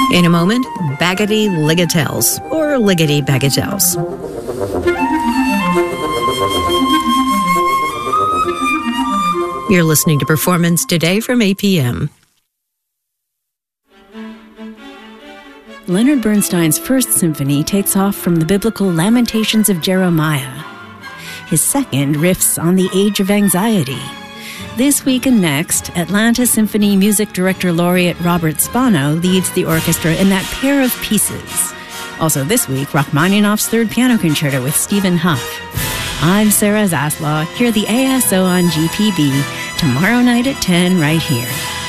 In a moment, Baggity Ligatelles, or Liggity Bagatelles. You're listening to Performance Today from APM. Leonard Bernstein's First Symphony takes off from the biblical Lamentations of Jeremiah. His second riffs on the Age of Anxiety. This week and next, Atlanta Symphony Music Director Laureate Robert Spano leads the orchestra in that pair of pieces. Also this week, Rachmaninoff's Third Piano Concerto with Stephen Huff. I'm Sarah Zaslaw. Hear the ASO on GPB tomorrow night at 10 right here.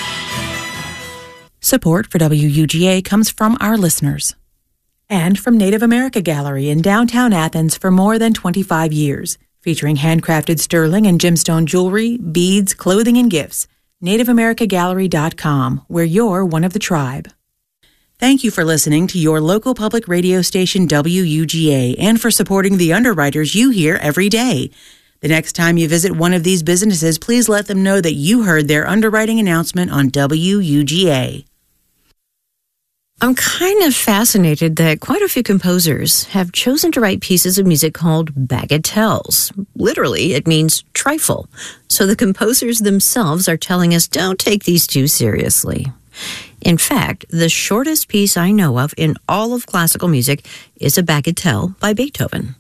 Support for WUGA comes from our listeners and from Native America Gallery in downtown Athens for more than 25 years, featuring handcrafted sterling and gemstone jewelry, beads, clothing, and gifts. NativeAmericaGallery.com, where you're one of the tribe. Thank you for listening to your local public radio station WUGA and for supporting the underwriters you hear every day. The next time you visit one of these businesses, please let them know that you heard their underwriting announcement on WUGA. I'm kind of fascinated that quite a few composers have chosen to write pieces of music called bagatelles. Literally, it means trifle. So the composers themselves are telling us don't take these too seriously. In fact, the shortest piece I know of in all of classical music is a bagatelle by Beethoven.